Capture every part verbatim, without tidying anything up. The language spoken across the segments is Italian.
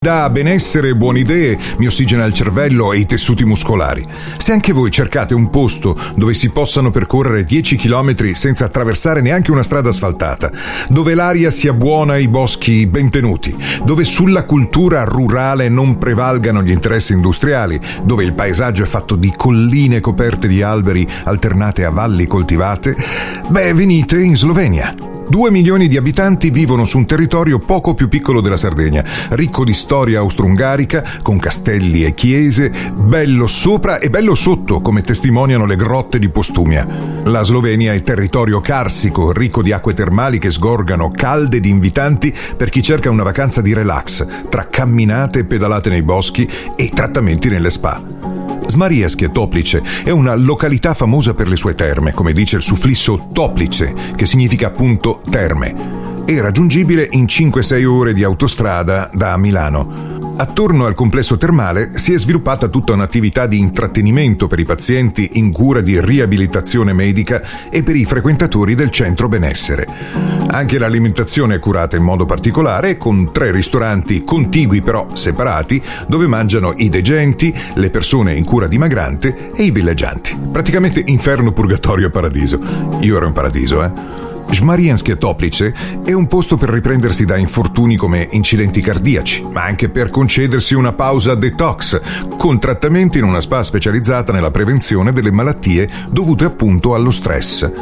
Dà benessere, buone idee, mi ossigena il cervello e i tessuti muscolari. Se anche voi cercate un posto dove si possano percorrere dieci chilometri senza attraversare neanche una strada asfaltata, dove l'aria sia buona e i boschi ben tenuti, dove sulla cultura rurale non prevalgano gli interessi industriali, dove il paesaggio è fatto di colline coperte di alberi alternate a valli coltivate, beh, venite in Slovenia. Due milioni di abitanti vivono su un territorio poco più piccolo della Sardegna, ricco di storia austro-ungarica, con castelli e chiese, bello sopra e bello sotto, come testimoniano le grotte di Postumia. La Slovenia è territorio carsico, ricco di acque termali che sgorgano, calde ed invitanti per chi cerca una vacanza di relax, tra camminate e pedalate nei boschi e trattamenti nelle spa. Zmarijevske Toplice è una località famosa per le sue terme, come dice il sufflisso Toplice, che significa appunto terme. È raggiungibile in cinque sei ore di autostrada da Milano. Attorno al complesso termale si è sviluppata tutta un'attività di intrattenimento per i pazienti in cura di riabilitazione medica e per i frequentatori del centro benessere. Anche l'alimentazione è curata in modo particolare, con tre ristoranti contigui però separati, dove mangiano i degenti, le persone in cura dimagrante e i villeggianti. Praticamente inferno, purgatorio e paradiso. Io ero in paradiso, eh? Zmarijevske Toplice è un posto per riprendersi da infortuni come incidenti cardiaci, ma anche per concedersi una pausa detox, con trattamenti in una spa specializzata nella prevenzione delle malattie dovute appunto allo stress.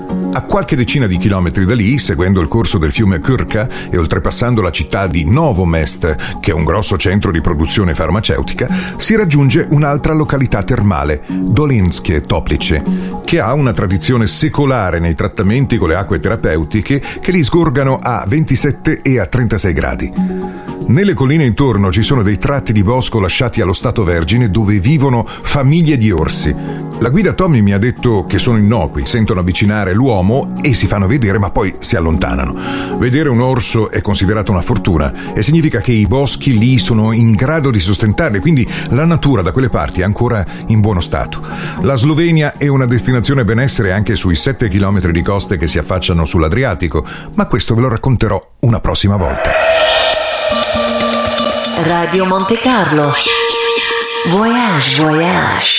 A qualche decina di chilometri da lì, seguendo il corso del fiume Krka e oltrepassando la città di Novo Mest, che è un grosso centro di produzione farmaceutica, si raggiunge un'altra località termale, Dolinske Toplice, che ha una tradizione secolare nei trattamenti con le acque terapeutiche che li sgorgano a ventisette e a trentasei gradi. Nelle colline intorno ci sono dei tratti di bosco lasciati allo stato vergine dove vivono famiglie di orsi. La guida Tommy mi ha detto che sono innocui, sentono avvicinare l'uomo e si fanno vedere ma poi si allontanano. Vedere un orso è considerato una fortuna e significa che i boschi lì sono in grado di sostentarli, quindi la natura da quelle parti è ancora in buono stato. La Slovenia è una destinazione benessere anche sui sette chilometri di coste che si affacciano sull'Adriatico, ma questo ve lo racconterò una prossima volta. Radio Monte Carlo. Voyage, voyage.